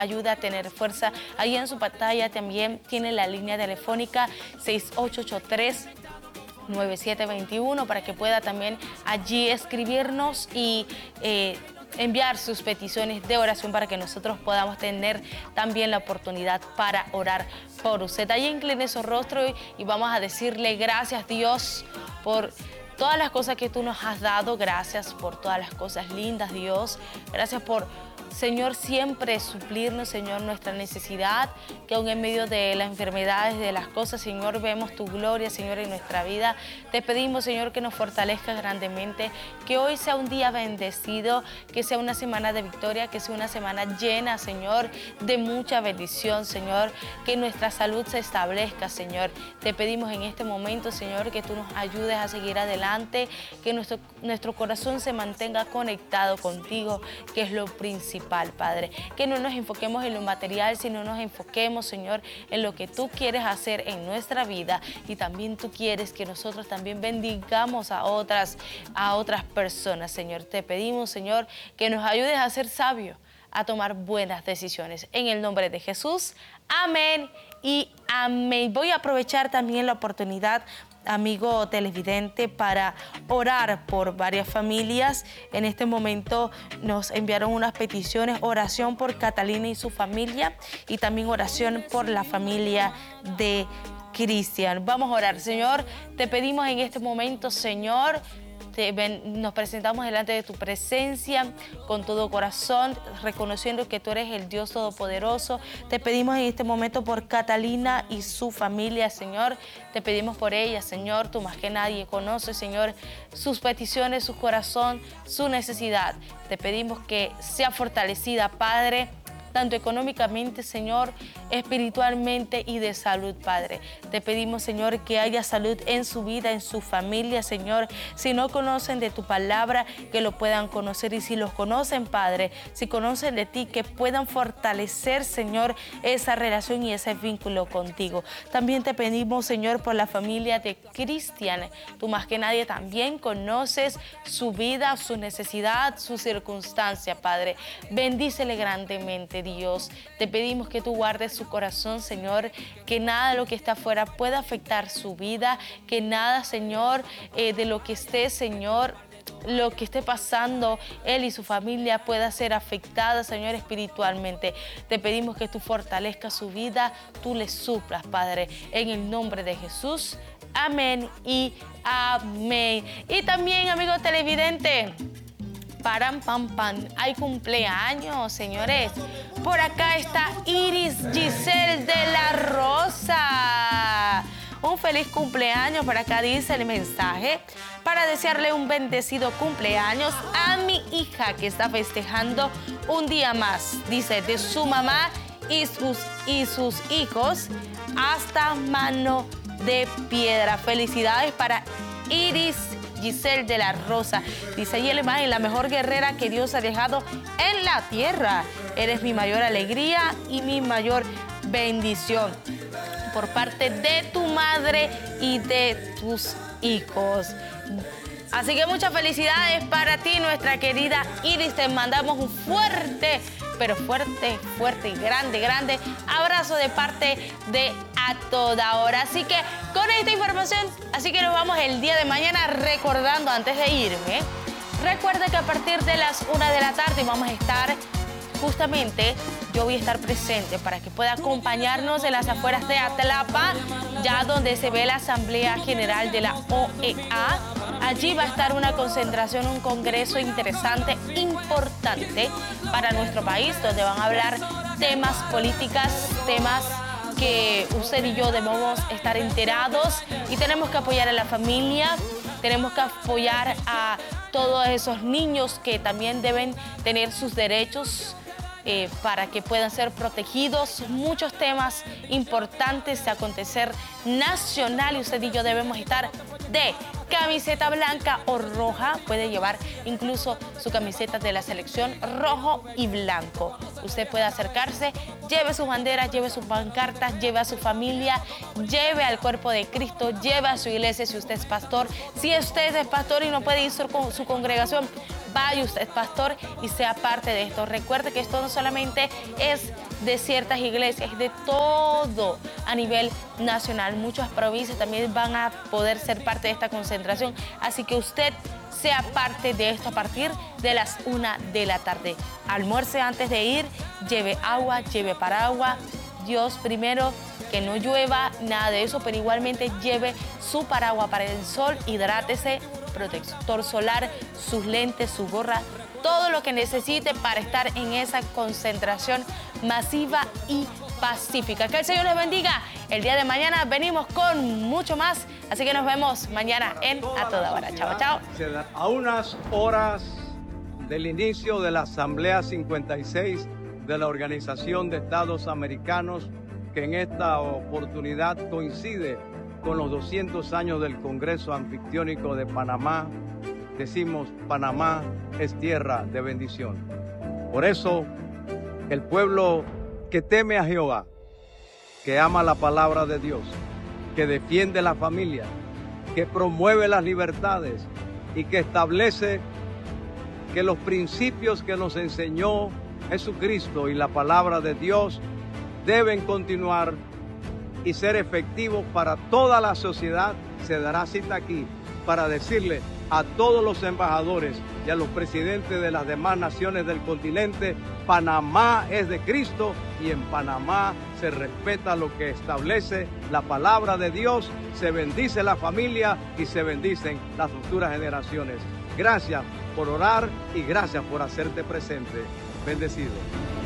ayude a tener fuerza. Ahí en su pantalla también tiene la línea telefónica 6883-9721 para que pueda también allí escribirnos y enviar sus peticiones de oración para que nosotros podamos tener también la oportunidad para orar por usted. Allí incline su rostro y vamos a decirle gracias, Dios, por todas las cosas que tú nos has dado. Gracias por todas las cosas lindas, Dios. Gracias por, Señor, siempre suplirnos, Señor, nuestra necesidad, que aún en medio de las enfermedades, de las cosas, Señor, vemos tu gloria, Señor, en nuestra vida. Te pedimos, Señor, que nos fortalezcas grandemente, que hoy sea un día bendecido, que sea una semana de victoria, que sea una semana llena, Señor, de mucha bendición, Señor, que nuestra salud se establezca, Señor. Te pedimos en este momento, Señor, que tú nos ayudes a seguir adelante, que nuestro corazón se mantenga conectado contigo, que es lo principal, Padre. Que no nos enfoquemos en lo material, sino nos enfoquemos, Señor, en lo que tú quieres hacer en nuestra vida, y también tú quieres que nosotros también bendigamos a otras personas, Señor. Te pedimos, Señor, que nos ayudes a ser sabios, a tomar buenas decisiones. En el nombre de Jesús, amén y amén. Voy a aprovechar también la oportunidad, amigo televidente, para orar por varias familias. En este momento nos enviaron unas peticiones: oración por Catalina y su familia, y también oración por la familia de Cristian. Vamos a orar. Señor, te pedimos en este momento, Señor, nos presentamos delante de tu presencia con todo corazón, reconociendo que tú eres el Dios Todopoderoso. Te pedimos en este momento por Catalina y su familia, Señor. Te pedimos por ella, Señor. Tú más que nadie conoces, Señor, sus peticiones, su corazón, su necesidad. Te pedimos que sea fortalecida, Padre, tanto económicamente, Señor, espiritualmente y de salud, Padre. Te pedimos, Señor, que haya salud en su vida, en su familia, Señor. Si no conocen de tu palabra, que lo puedan conocer, y si los conocen, Padre, si conocen de ti, que puedan fortalecer, Señor, esa relación y ese vínculo contigo. También te pedimos, Señor, por la familia de Cristian. Tú más que nadie también conoces su vida, su necesidad, su circunstancia, Padre. Bendícele grandemente, Dios. Te pedimos que tú guardes su corazón, Señor, que nada de lo que está afuera pueda afectar su vida, que nada, Señor, de lo que esté, Señor, lo que esté pasando, él y su familia pueda ser afectada, Señor, espiritualmente. Te pedimos que tú fortalezcas su vida, tú le suplas, Padre, en el nombre de Jesús. Amén y amén. Y también, amigo televidente, param, pam, pam, hay cumpleaños, señores. Por acá está Iris Giselle de la Rosa. Un feliz cumpleaños, por acá dice el mensaje, para desearle un bendecido cumpleaños a mi hija, que está festejando un día más, dice, de su mamá y sus hijos hasta Mano de Piedra. Felicidades para Iris Giselle de la Rosa. Dice ahí el imagen: la mejor guerrera que Dios ha dejado en la tierra. Eres mi mayor alegría y mi mayor bendición, por parte de tu madre y de tus hijos. Así que muchas felicidades para ti, nuestra querida Iris. Te mandamos un fuerte, pero fuerte y grande abrazo de parte de A Toda Hora. Así que con esta información, así que nos vamos el día de mañana, recordando, antes de irme, recuerda que a partir de las 1 de la tarde vamos a estar, justamente, yo voy a estar presente para que pueda acompañarnos en las afueras de Atlapa, ya donde se ve la Asamblea General de la OEA. Allí va a estar una concentración, un congreso interesante, importante para nuestro país, donde van a hablar temas políticas, temas que usted y yo debemos estar enterados, y tenemos que apoyar a la familia, tenemos que apoyar a todos esos niños que también deben tener sus derechos para que puedan ser protegidos. Muchos temas importantes de acontecer nacional, y usted y yo debemos estar de camiseta blanca o roja. Puede llevar incluso su camiseta de la selección rojo y blanco. Usted puede acercarse, lleve sus banderas, lleve sus pancartas, lleve a su familia, lleve al cuerpo de Cristo, lleve a su iglesia si usted es pastor. Si usted es pastor y no puede ir con su congregación, vaya usted, pastor, y sea parte de esto. Recuerde que esto no solamente es de ciertas iglesias, es de todo a nivel nacional. Muchas provincias también van a poder ser parte de esta concentración, así que usted sea parte de esto a partir de las 1 de la tarde. Almuerce antes de ir, lleve agua, lleve paraguas. Dios primero, que no llueva, nada de eso, pero igualmente lleve su paraguas para el sol, hidrátese, protector solar, sus lentes, su gorra, todo lo que necesite para estar en esa concentración masiva y pacífica. Que el Señor les bendiga. El día de mañana venimos con mucho más, así que nos vemos mañana en A Toda Hora. Chao, chao. A unas horas del inicio de la Asamblea 56 de la Organización de Estados Americanos, que en esta oportunidad coincide con los 200 años del Congreso Anfictiónico de Panamá, decimos: Panamá es tierra de bendición. Por eso, el pueblo que teme a Jehová, que ama la palabra de Dios, que defiende la familia, que promueve las libertades y que establece que los principios que nos enseñó Jesucristo y la palabra de Dios deben continuar y ser efectivos para toda la sociedad, se dará cita aquí para decirle a todos los embajadores y a los presidentes de las demás naciones del continente: Panamá es de Cristo y en Panamá se respeta lo que establece la palabra de Dios, se bendice la familia y se bendicen las futuras generaciones. Gracias por orar y gracias por hacerte presente. Bendecido.